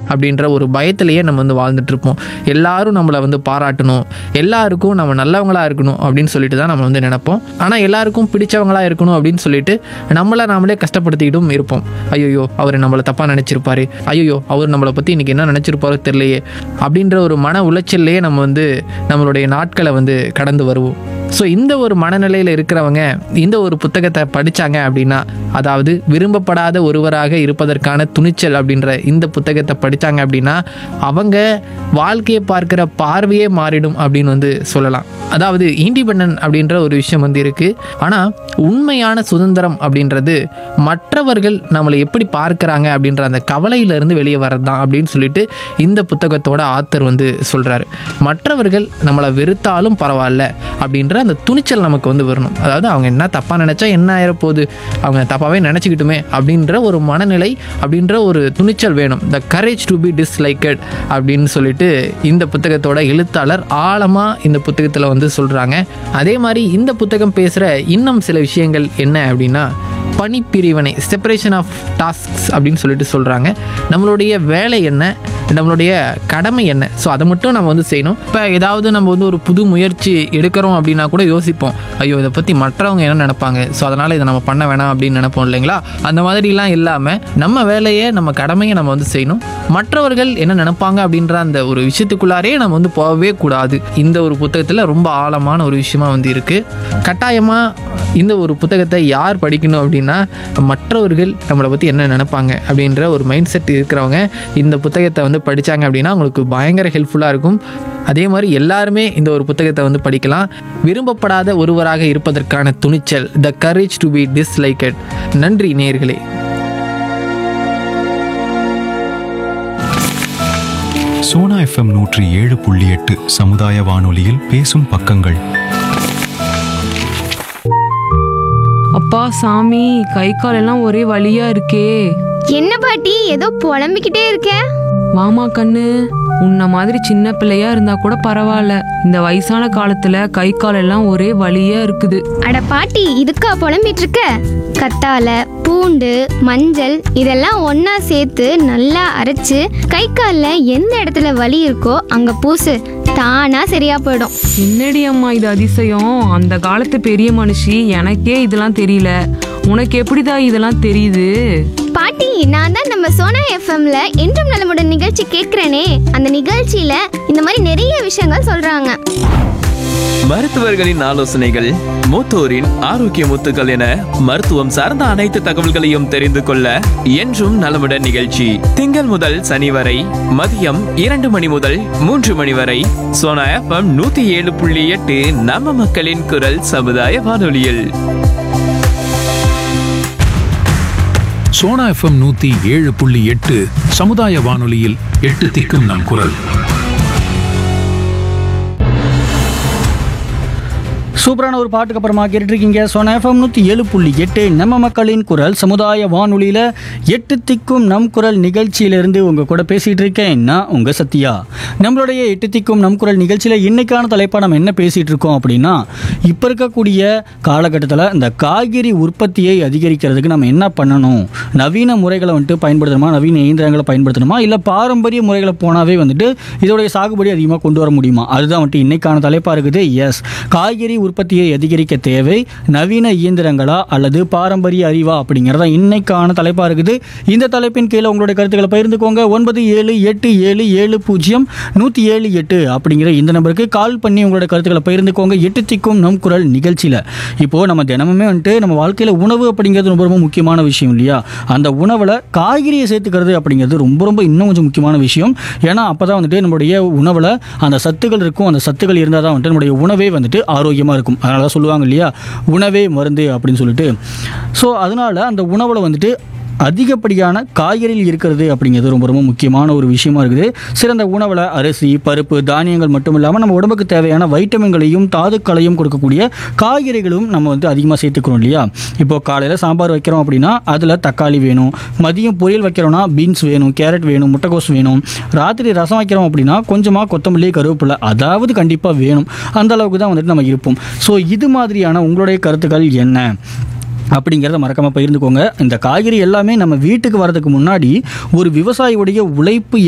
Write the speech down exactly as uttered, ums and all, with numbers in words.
அப்படின்ற ஒரு பயத்திலேயே நம்ம வந்து வாழ்ந்துட்டு இருப்போம். எல்லாரும் நம்மளை வந்து பாராட்டணும், எல்லாருக்கும் நம்ம நல்லவங்களா இருக்கணும் அப்படின்னு சொல்லிட்டு தான் நம்ம வந்து நினைப்போம். ஆனால் எல்லாருக்கும் பிடிச்சவங்களா இருக்கணும் அப்படின்னு சொல்லிட்டு நம்மளை நாமளே கஷ்டப்படுத்திக்கிட்டும் இருப்போம். ஐயோ அவர் நம்மளை தப்பாக நினச்சிருப்பாரு, ஐயோ அவர் நம்மளை பற்றி இன்றைக்கி என்ன நினச்சிருப்பாரோ தெரியலையே அப்படின்ற ஒரு மன உளைச்சல்லையே நம்ம வந்து நம்மளுடைய நாட்களை வந்து கடந்து வருவோம். ஸோ இந்த ஒரு மனநிலையில் இருக்கிறவங்க இந்த ஒரு புத்தகத்தை படித்தாங்க அப்படின்னா, அதாவது விரும்பப்படாத ஒருவராக இருப்பதற்கான துணிச்சல் அப்படின்ற இந்த புத்தகத்தை படித்தாங்க அப்படின்னா அவங்க வாழ்க்கையை பார்க்குற பார்வையே மாறிடும் அப்படின்னு வந்து சொல்லலாம். அதாவது இண்டிபெண்டன்ட் அப்படின்ற ஒரு விஷயம் வந்து இருக்குது. ஆனால் உண்மையான சுதந்திரம் அப்படின்றது மற்றவர்கள் நம்மளை எப்படி பார்க்குறாங்க அப்படின்ற அந்த கவலையிலேருந்து வெளியே வர்றது தான் அப்படின்னு சொல்லிட்டு இந்த புத்தகத்தோட ஆத்தர் வந்து சொல்கிறாரு. மற்றவர்கள் நம்மளை வெறுத்தாலும் பரவாயில்ல அப்படின்ற அந்த துணிச்சல் நமக்கு வந்து வரணும். அதாவது அவங்க என்ன தப்பாக நினச்சா என்ன ஆயிரப்போகுது, அவங்க தப்பாகவே நினச்சிக்கிட்டுமே அப்படின்ற ஒரு மனநிலை, அப்படின்ற ஒரு துணிச்சல் வேணும். The courage to be disliked அப்படின்னு சொல்லிட்டு இந்த புத்தகத்தோட எழுத்தாளர் ஆழமாக இந்த புத்தகத்தில் வந்து சொல்கிறாங்க. அதே மாதிரி இந்த புத்தகம் பேசுகிற இன்னும் சில விஷயங்கள் என்ன அப்படின்னா, பணிப்பிரிவினை, செப்பரேஷன் ஆஃப் டாஸ்க்ஸ் அப்படின்னு சொல்லிட்டு சொல்கிறாங்க. நம்மளுடைய வேலை என்ன, நம்மளுடைய கடமை என்ன, ஸோ அதை மட்டும் நம்ம வந்து செய்யணும். இப்போ ஏதாவது நம்ம வந்து ஒரு புது முயற்சி எடுக்கிறோம் அப்படின்னா கூட யோசிப்போம், ஐயோ இதை பற்றி மற்றவங்க என்ன நினைப்பாங்க, ஸோ அதனால் இதை நம்ம பண்ண வேணாம் அப்படின்னு நினைப்போம் இல்லைங்களா. அந்த மாதிரிலாம் இல்லாமல் நம்ம வேலையை, நம்ம கடமையை நம்ம வந்து செய்யணும். மற்றவர்கள் என்ன நினைப்பாங்க அப்படின்ற அந்த ஒரு விஷயத்துக்குள்ளாரே நம்ம வந்து போகவே கூடாது. இந்த ஒரு புத்தகத்தில் ரொம்ப ஆழமான ஒரு விஷயமா வந்து இருக்குது. கட்டாயமாக இந்த ஒரு புத்தகத்தை யார் படிக்கணும் அப்படின்னா, மற்றவர்கள் நம்மளை பற்றி என்ன நினைப்பாங்க அப்படின்ற ஒரு மைண்ட் செட் இருக்கிறவங்க இந்த புத்தகத்தை வந்து படித்தாங்க அப்படின்னா அவங்களுக்கு பயங்கர ஹெல்ப்ஃபுல்லாக இருக்கும். அதே மாதிரி எல்லாருமே இந்த ஒரு புத்தகத்தை வந்து படிக்கலாம். விரும்பப்படாத ஒருவராக இருப்பதற்கான துணிச்சல், the courage to be disliked. நன்றி நேயர்களே. சோனா எஃப்எம் நூற்றி ஏழு புள்ளி எட்டு சமுதாய வானொலியில் பேசும் பக்கங்கள். அப்பா சாமி, கை கால் எல்லாம் ஒரே வலியா இருக்கே. என்ன பாட்டி ஏதோ புலம்பிக்கிட்டே இருக்க? வாமா கண்ணு, உன்ன மாதிரி சின்ன பிள்ளையா இருந்தா கூட பரவாயில்ல, இந்த வயசான காலத்துல கை கால் எல்லாம் ஒரே வலியா இருக்குது. அட பாட்டி, இதுக்கா புலம்பிட்டு இருக்க? கத்தால, பூண்டு, மஞ்சள் இதெல்லாம் ஒன்னா சேர்த்து நல்லா அரைச்சு கை கால்ல எந்த இடத்துல வலி இருக்கோ அங்க பூசு, தானா சரியா போயிடும். என்னடி அம்மா இது அதிசயம், அந்த காலத்து பெரிய மனுஷி, எனக்கே இதெல்லாம் தெரியல, உனக்கு எப்படிதான் இதெல்லாம் தெரியுது? பாட்டி, நான் தான் நம்ம சோனா எஃப்எம்ல என்றும் நலமுடன் நிகழ்ச்சி கேட்கிறேனே, அந்த நிகழ்ச்சியில இந்த மாதிரி நிறைய விஷயங்கள் சொல்றாங்க. மருத்துவர்களின் ஆலோசனைகள், மூத்தோரின் ஆரோக்கிய முத்துக்கள் என மருத்துவம் சார்ந்த அனைத்து தகவல்களையும் தெரிந்து கொள்ள என்றும் நலமுடன் நிகழ்ச்சி திங்கள் முதல் சனி வரை மதியம் இரண்டு மணி முதல் மூன்று மணி வரை சோனா எஃப்எம் நூத்தி ஏழு புள்ளி எட்டு நம்ம மக்களின் குரல் சமுதாய வானொலியில். சோனா எஃப்எம் நூத்தி ஏழு புள்ளி எட்டு சமுதாய வானொலியில் எட்டு திக்கும் நம் குரல். சூப்பரான ஒரு பாட்டுக்கு அப்புறமா கேட்டுருக்கீங்க சோனா எஃப்எம் நூற்றி ஏழு புள்ளி எட்டு நம்ம மக்களின் குரல் சமுதாய வானொலியில் எட்டு திக்கும் நம் குரல் நிகழ்ச்சியிலேருந்து உங்கள் கூட பேசிகிட்டு இருக்கேன் நான் உங்கள் சத்யா. நம்மளுடைய எட்டு திக்கும் நம் குரல் நிகழ்ச்சியில் இன்றைக்கான தலைப்பாக நம்ம என்ன பேசிகிட்டு இருக்கோம் அப்படின்னா, இப்போ இருக்கக்கூடிய காலகட்டத்தில் இந்த காய்கறி உற்பத்தியை அதிகரிக்கிறதுக்கு நம்ம என்ன பண்ணணும், நவீன முறைகளை வந்துட்டு பயன்படுத்தணுமா, நவீன இயந்திரங்களை பயன்படுத்தணுமா, இல்லை பாரம்பரிய முறைகளை போனாவே வந்துட்டு இதோடைய சாகுபடி அதிகமாக கொண்டு வர முடியுமா, அதுதான் வந்துட்டு இன்றைக்கான தலைப்பாக இருக்குது. எஸ், காய்கறி உற்பத்தியை அதிகரிக்க தேவை நவீன இயந்திரங்களா அல்லது பாரம்பரிய அறிவா அப்படிங்கிறதா இன்னைக்கான தலைப்பா இருக்குது. இந்த தலைப்பின் கீழே உங்களுடைய கருத்துக்களை பகிர்ந்துக்கோங்க. ஒன்பது ஏழு எட்டு ஏழு ஏழு பூஜ்ஜியம் நூற்றி ஏழு எட்டு அப்படிங்கிற இந்த நம்பருக்கு கால் பண்ணி உங்களுடைய கருத்துக்களை பகிர்ந்துக்கோங்க. எட்டு திக்கும் நம் குரல் நிகழ்ச்சியில் இப்போ நம்ம தினமுமே வந்துட்டு நம்ம வாழ்க்கையில் உணவு அப்படிங்கிறது ரொம்ப ரொம்ப முக்கியமான விஷயம் இல்லையா. அந்த உணவில் காய்கறியை சேர்த்துக்கிறது அப்படிங்கிறது ரொம்ப ரொம்ப இன்னும் கொஞ்சம் முக்கியமான விஷயம். ஏன்னா அப்போ தான் வந்துட்டு நம்மளுடைய உணவில் அந்த சத்துக்கள் இருக்கும். அந்த சத்துக்கள் இருந்தால் தான் வந்துட்டு நம்மளுடைய உணவே வந்துட்டு ஆரோக்கியமாக இருக்கும். அதனால தான் சொல்லுவாங்க இல்லையா, உணவே மருந்து அப்படின்னு சொல்லிட்டு. ஸோ அதனால அந்த உணவில் வந்துட்டு அதிகப்படியான காய்கறிகள் இருக்கிறது அப்படிங்கிறது ரொம்ப ரொம்ப முக்கியமான ஒரு விஷயமா இருக்குது. சிறந்த உணவில் அரிசி, பருப்பு, தானியங்கள் மட்டும் இல்லாமல் நம்ம உடம்புக்கு தேவையான வைட்டமின்களையும் தாதுக்களையும் கொடுக்கக்கூடிய காய்கறிகளும் நம்ம வந்து அதிகமாக சேர்த்துக்கிறோம் இல்லையா. இப்போது காலையில் சாம்பார் வைக்கிறோம் அப்படின்னா அதில் தக்காளி வேணும், மதியம் பொரியல் வைக்கிறோன்னா பீன்ஸ் வேணும், கேரட் வேணும், முட்டைக்கோஸ் வேணும், ராத்திரி ரசம் வைக்கிறோம் அப்படின்னா கொஞ்சமாக கொத்தமல்லி, கருவேப்பிலை அதாவது கண்டிப்பாக வேணும். அந்த அளவுக்கு தான் வந்துட்டு நம்ம இருப்போம். ஸோ இது மாதிரியான உங்களுடைய கருத்துக்கள் என்ன அப்படிங்கிறத மறக்காமல் பகிர்ந்துக்கோங்க. இந்த காய்கறி எல்லாமே நம்ம வீட்டுக்கு வரதுக்கு முன்னாடி ஒரு விவசாயியுடைய உழைப்பு